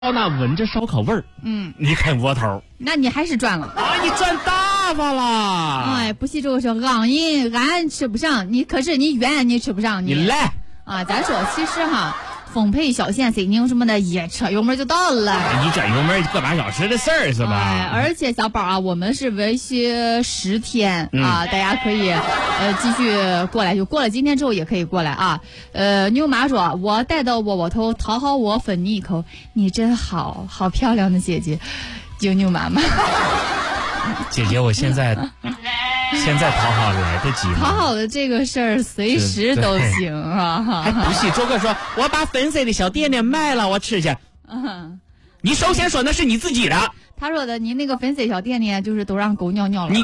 那闻着烧烤味儿，你啃窝头， 那你还是赚了啊！你赚大发了！ 哎，不惜这个说昂银俺吃不上，可是你远你吃不上， 你来啊！咱说其实哈，丰沛小县西宁什么的，一车油门就到了。 你这油门个把小时的事儿是吧？ 哎，而且小宝啊，我们是为期10天啊，大家可以继续过来，就过了今天之后也可以过来啊。牛妈说，我带到窝窝头讨好我分你一口，你真好，好漂亮的姐姐，有牛妈妈。 姐姐，我现在讨好来得及吗？ 讨好的这个事儿随时都行啊！ 还不许周哥说，我把粉色的小店店卖了，我吃去。你首先说那是你自己的。 他说的，您那个粉色小店店就是都让狗尿尿了。 你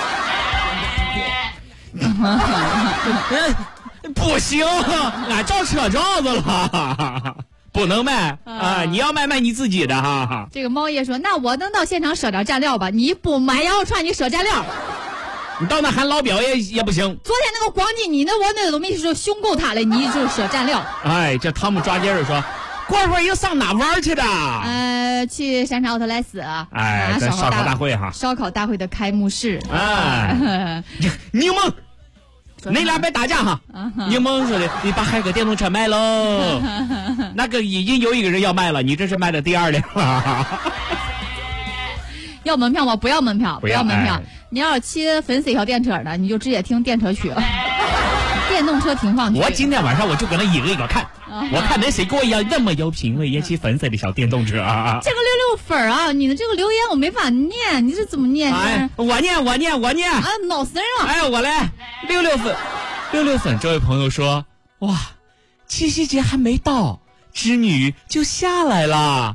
不行，俺照车罩子了。不能卖啊！你要卖你自己的哈。 这个猫爷说：“那我能到现场赊点蘸料吧？你不买羊肉串，你赊蘸料。 你到那喊老表也不行。 昨天那个光景，你那我那都没说凶够他了，你就赊蘸料。 哎，这汤姆抓阄儿说，过会儿又上哪玩去的？ 去山茶奥特莱斯。 哎，在烧烤大会哈， 烧烤大会的开幕式。 哎，柠檬。”那俩别打架哈！柠檬说的，你把海哥电动车卖喽。那个已经有一个人要卖了，你这是卖的第2辆了。 要门票吗？不要门票，不要门票。 哎、 你要是骑粉色小电车的，你就直接听电车去。电动车停放区。 我今天晚上我就搁那一个一个看，我看那谁跟我一样那么有品味，也骑粉色的小电动车啊。 这个66分啊！你的这个留言我没法念，你是怎么念？ 哎，我念。 啊，恼死人了！ 哎，我来66分。这位朋友说，哇，七夕节还没到，织女就下来了。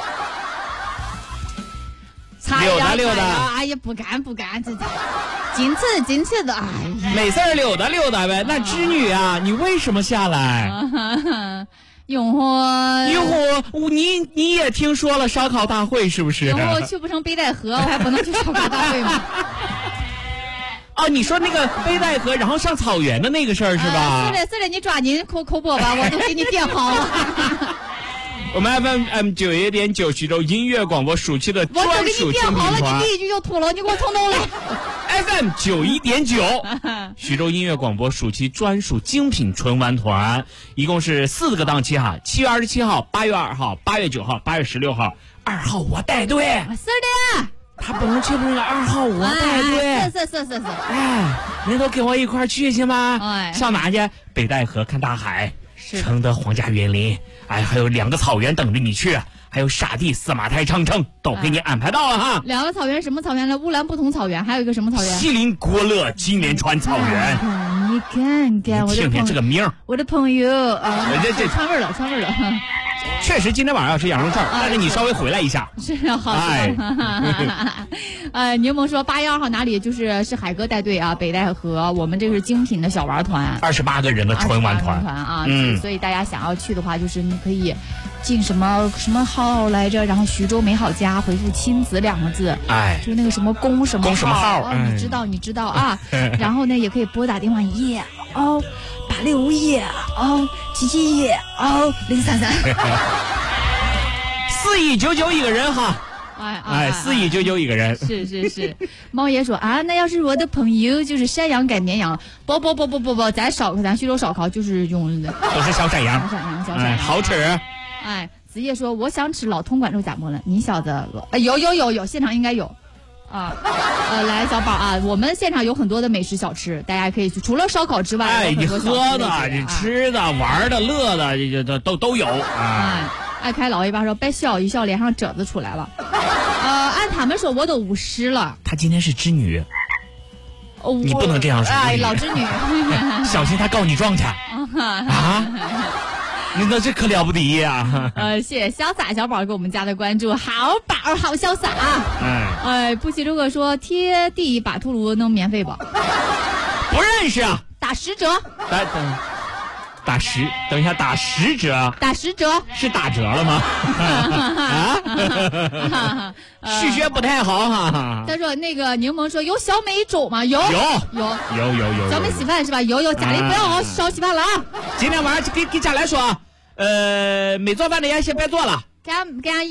溜达。 哎呀，不敢，这仅次的，哎呀， 没事儿溜达呗。那织女啊，你为什么下来？ 用户， 你也听说了烧烤大会是不是？ 用户去不成北戴河，我还不能去烧烤大会吗？ 哦，你说那个背带河，然后上草原的那个事儿是吧？ 是的，你抓紧口播吧，我都给你点好了。 我们 FM91.9徐州音乐广播暑期的专属精品团。我都给你点好了，你第一句就吐了，你给我从头来。FM91.9徐州音乐广播暑期专属精品纯玩团，一共是4个档期哈，7月27号、8月2号、8月9号、8月16号，2号我带队。 是的。 他不能去那个2号我带队。 是。 哎，您都跟我一块去行吗？ 哎， 上哪去？北戴河看大海，承德皇家园林，哎，还有2个草原等着你去，还有沙地、司马台、长城都给你安排到了哈。 2个草原，什么草原呢？乌兰布统草原，还有一个什么草原？ 锡林郭勒金莲川草原。 你看，我的听这个名， 我的朋友啊， 这串味了。 确实，今天晚上要吃羊肉串，但是你稍微回来一下。 是好。柠檬说8月2号哪里？是海哥带队啊，北戴河，我们这个是精品的小玩团 ，28个人的纯玩团啊。所以大家想要去的话，就是你可以进什么号来着？然后徐州美好家回复亲子2个字， 哎， 就那个什么公什么号，你知道啊。然后呢，也可以拨打电话 865-861-033，4199一个人哈。4199一个人。 是。猫爷说啊，那要是我的朋友就是山羊改绵羊，不，咱徐州烧烤就是用的都是小山羊，好吃。 哎，子夜说我想吃老通管肉夹馍了，你小子有，现场应该有。来小宝啊，我们现场有很多的美食小吃，大家可以去，除了烧烤之外， 哎，你喝的、你吃的、玩的、乐的，这都有啊。 爱开老一把说，别笑一笑脸上褶子出来了。按他们说我都50了。 她今天是织女，你不能这样说。 哎，老织女， 小心她告你状去啊！那这可了不得呀！ 谢谢潇洒小宝给我们家的关注，好宝好潇洒。不齐如果说贴地把秃噜能免费不？ 不认识啊！ 打10折。 等一下，打10折？ 打10折是打折了吗？数学不太好哈。 他说那个柠檬说有小美粥吗？有。小美稀饭是吧？有，家里不要烧稀饭了啊。 今天晚上给家来说，没做饭的也先别做了， 给俺